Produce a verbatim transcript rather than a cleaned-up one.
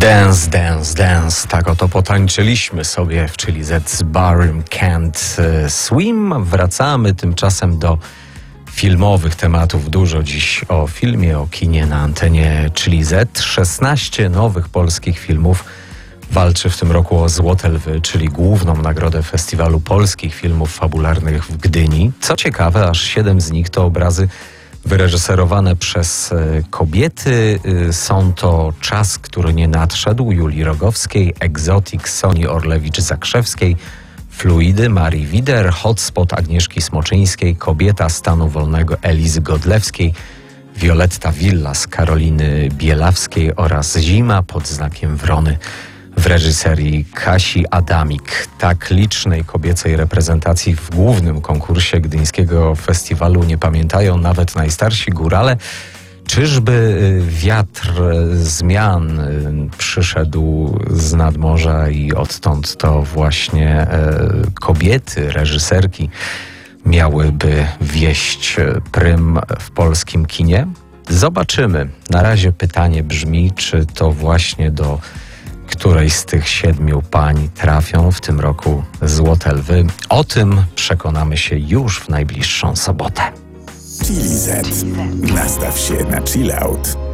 Dance, dance, dance. Tak oto potańczyliśmy sobie w Chili Z z Barrym Can't Swim. Wracamy tymczasem do filmowych tematów. Dużo dziś o filmie, o kinie na antenie Chili Z. szesnaście nowych polskich filmów walczy w tym roku o Złote Lwy, czyli główną nagrodę Festiwalu Polskich Filmów Fabularnych w Gdyni. Co ciekawe, aż siedem z nich to obrazy wyreżyserowane przez kobiety. Są to Czas, który nie nadszedł Julii Rogowskiej, Exotic Soni Orlewicz-Zakrzewskiej, Fluidy Marii Wider, Hotspot Agnieszki Smoczyńskiej, Kobieta stanu wolnego Elizy Godlewskiej, Violetta Villas Karoliny Bielawskiej oraz Zima pod znakiem Wrony w reżyserii Kasi Adamik. Tak licznej kobiecej reprezentacji w głównym konkursie gdyńskiego festiwalu nie pamiętają nawet najstarsi górale. Czyżby wiatr zmian przyszedł z nadmorza i odtąd to właśnie kobiety, reżyserki miałyby wieść prym w polskim kinie? Zobaczymy. Na razie pytanie brzmi, czy to właśnie do której z tych siedmiu pań trafią w tym roku Złote Lwy. O tym przekonamy się już w najbliższą sobotę. Chili Z. Nastaw się na chill out.